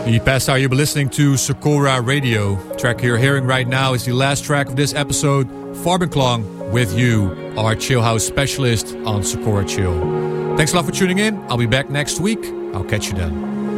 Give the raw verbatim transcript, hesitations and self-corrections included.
The past hour you've been listening to Sakura Radio. The track you're hearing right now is the last track of this episode, Farbenklong with You, our chill house specialist on Sakura Chill. Thanks a lot for tuning in. I'll be back next week. I'll catch you then.